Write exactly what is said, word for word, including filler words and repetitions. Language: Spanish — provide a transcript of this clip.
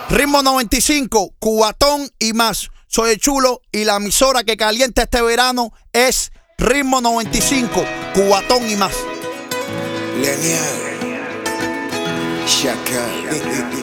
Ritmo noventa y cinco, Cubatón y más. Soy el Chulo y la emisora que calienta este verano es Ritmo noventa y cinco, Cubatón y más. Lenier, Chacal.